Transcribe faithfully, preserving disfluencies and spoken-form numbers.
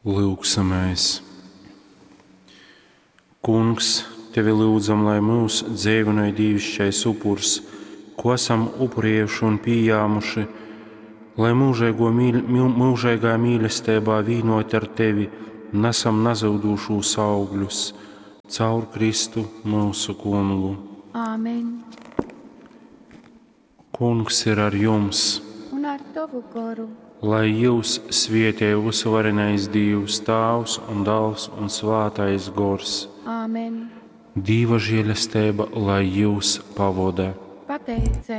Lūgsamais. Kungs, Tevi lūdzam, lai mūs dzēvināja dievišķais upurs, ko esam upurējuši un pieņēmuši, lai mūžēgo mīl, mūžēgā mīlestībā vīnot ar Tevi, nesam nazaudušos augļus, caur Kristu mūsu Kungu. Āmen. Kungs ir ar jums, Un ar tavu garu. lai jūs svētī visvarenais Dievs, Tēvs un Dēls un Svētais Gors. Āmen. Dieva žēlastība, lai jūs pavada. Pateicē